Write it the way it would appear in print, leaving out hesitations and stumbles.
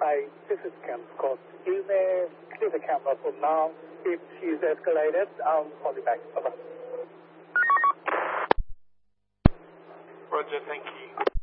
Hi, this is Cam Scott. You may clear the camera for now. If she's escalated, I'll call you back. Bye-bye. Roger, thank you.